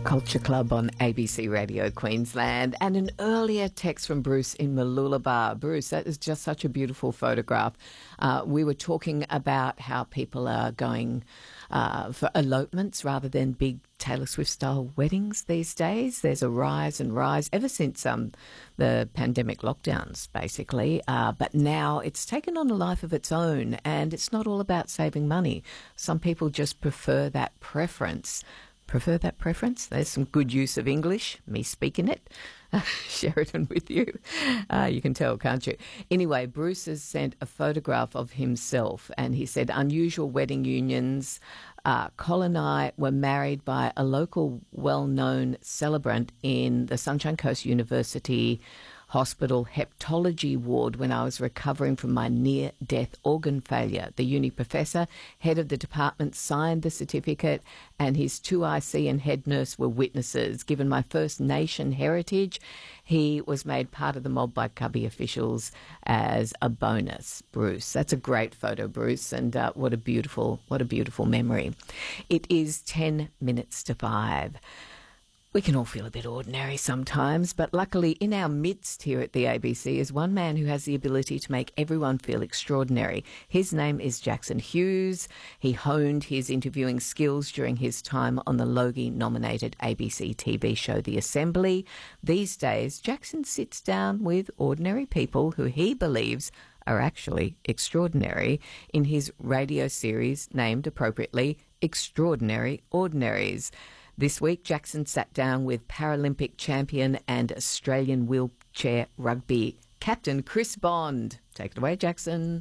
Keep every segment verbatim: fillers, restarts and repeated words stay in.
Culture Club on A B C Radio Queensland, and an earlier text from Bruce in Mooloolaba. Bruce, that is just such a beautiful photograph. Uh, we were talking about how people are going uh, for elopements rather than big Taylor Swift-style weddings these days. There's a rise and rise ever since um, the pandemic lockdowns, basically. Uh, but now it's taken on a life of its own, and it's not all about saving money. Some people just prefer that preference. Prefer that preference? There's some good use of English, me speaking it. Sheridan with you. Uh, you can tell, can't you? Anyway, Bruce has sent a photograph of himself, and he said unusual wedding unions. Uh, Colin and I were married by a local well-known celebrant in the Sunshine Coast University Hospital hepatology ward when I was recovering from my near-death organ failure. The uni professor, head of the department, signed the certificate, and his two I C and head nurse were witnesses. Given my First Nation heritage, he was made part of the mob by Cubby officials as a bonus. Bruce, that's a great photo, Bruce, and uh, what a beautiful, what a beautiful memory. It is ten minutes to five. We can all feel a bit ordinary sometimes, but luckily in our midst here at the A B C is one man who has the ability to make everyone feel extraordinary. His name is Jackson Hughes. He honed his interviewing skills during his time on the Logie-nominated A B C T V show The Assembly. These days, Jackson sits down with ordinary people who he believes are actually extraordinary in his radio series named appropriately Extraordinary Ordinaries. This week, Jackson sat down with Paralympic champion and Australian wheelchair rugby captain Chris Bond. Take it away, Jackson.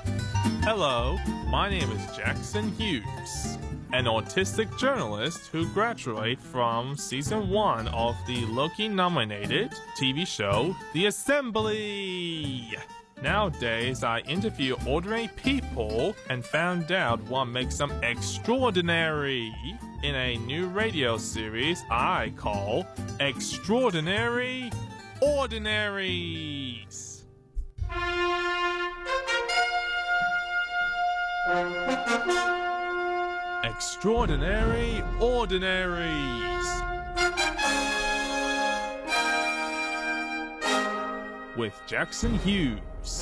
Hello, my name is Jackson Hughes, an autistic journalist who graduated from season one of the Logie-nominated T V show The Assembly. Nowadays, I interview ordinary people and found out what makes them extraordinary in a new radio series I call Extraordinary Ordinaries. Extraordinary Ordinaries. With Jackson Hughes.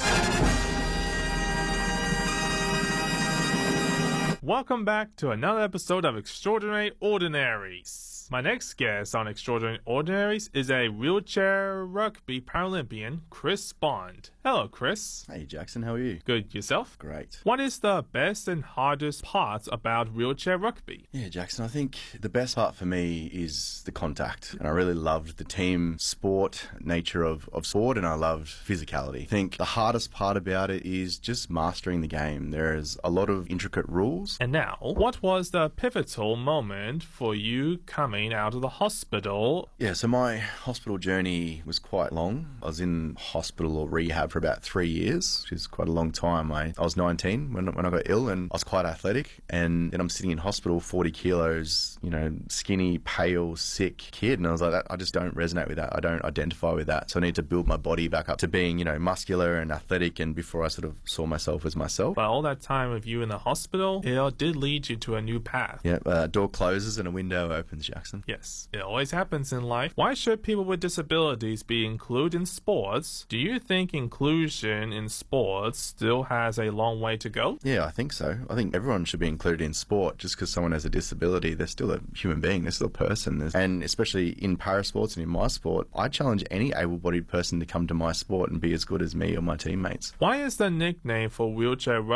Welcome back to another episode of Extraordinary Ordinaries. My next guest on Extraordinary Ordinaries is a wheelchair rugby Paralympian, Chris Bond. Hello, Chris. Hey, Jackson. How are you? Good. Yourself? Great. What is the best and hardest parts about wheelchair rugby? Yeah, Jackson, I think the best part for me is the contact. And I really loved the team sport nature of, of sport, and I loved physicality. I think the hardest part about it is just mastering the game. There's a lot of intricate rules. And now, what was the pivotal moment for you coming out of the hospital? Yeah, so my hospital journey was quite long. I was in hospital or rehab for about three years, which is quite a long time. I, I was nineteen when, when I got ill, and I was quite athletic. And then I'm sitting in hospital, forty kilos, you know, skinny, pale, sick kid. And I was like, that, I just don't resonate with that. I don't identify with that. So I need to build my body back up to being, you know, muscular and athletic. And before I sort of saw myself as myself. But all that time of you in the hospital, it did lead you to a new path. Yeah, uh, door closes and a window opens, Jackson. Yes, it always happens in life. Why should people with disabilities be included in sports? Do you think inclusion in sports still has a long way to go? Yeah, I think so. I think everyone should be included in sport. Just because someone has a disability, they're still a human being, they're still a person. There's, and especially in parasports and in my sport, I challenge any able-bodied person to come to my sport and be as good as me or my teammates. Why is the nickname for wheelchair